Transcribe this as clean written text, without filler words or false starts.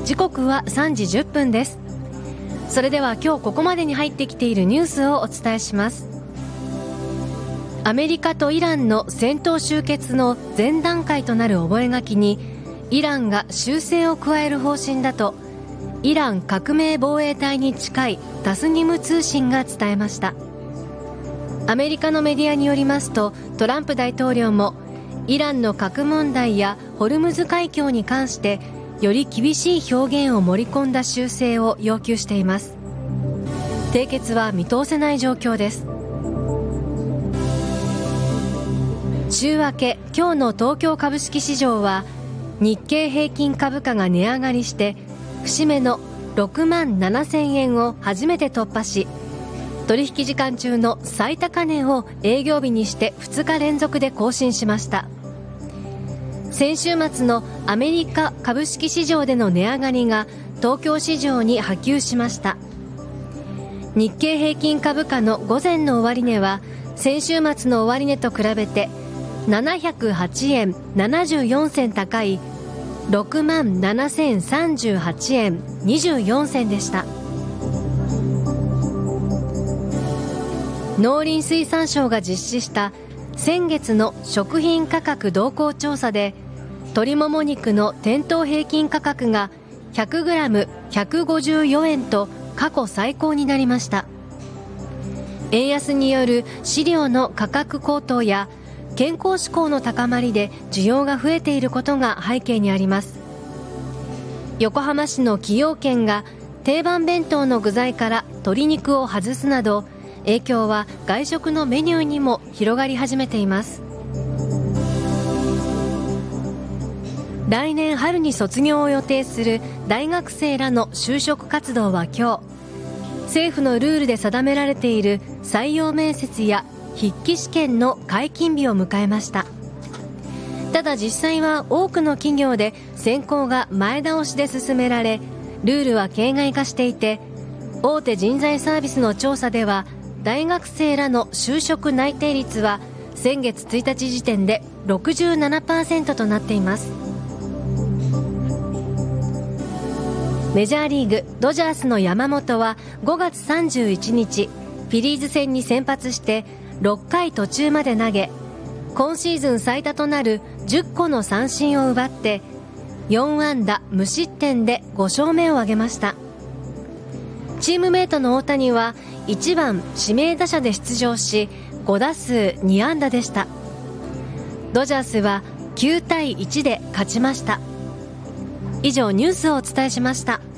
時刻は3時10分です。それでは今日ここまでに入ってきているニュースをお伝えします。アメリカとイランの戦闘終結の前段階となる覚書にイランが修正を加える方針だとイラン革命防衛隊に近いタスニム通信が伝えました。アメリカのメディアによりますと、トランプ大統領もイランの核問題やホルムズ海峡に関してより厳しい表現を盛り込んだ修正を要求しています。締結は見通せない状況です。週明け、今日の東京株式市場は日経平均株価が値上がりして節目の6万7000円を初めて突破し、取引時間中の最高値を営業日にして2日連続で更新しました。先週末のアメリカ株式市場での値上がりが東京市場に波及しました。日経平均株価の午前の終値は先週末の終値と比べて708円74銭高い6万7038円24銭でした。農林水産省が実施した先月の食品価格動向調査で、鶏もも肉の店頭平均価格が 100g154 円と過去最高になりました。円安による飼料の価格高騰や健康志向の高まりで需要が増えていることが背景にあります。横浜市の崎陽軒が定番弁当の具材から鶏肉を外すなど、影響は外食のメニューにも広がり始めています。来年春に卒業を予定する大学生らの就職活動は今日、政府のルールで定められている採用面接や筆記試験の解禁日を迎えました。ただ実際は多くの企業で選考が前倒しで進められ、ルールは形骸化していて、大手人材サービスの調査では大学生らの就職内定率は先月1日時点で 67% となっています。メジャーリーグドジャースの山本は5月31日フィリーズ戦に先発して6回途中まで投げ、今シーズン最多となる10個の三振を奪って4安打無失点で5勝目を挙げました。チームメイトの大谷は1番指名打者で出場し5打数2安打でした。ドジャースは9対1で勝ちました。以上ニュースをお伝えしました。